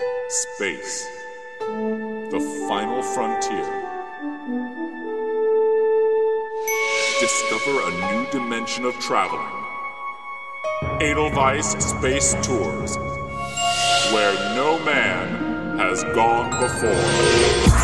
Space. The final frontier. Discover a new dimension of traveling. Edelweiss Space Tours, where no man has gone before.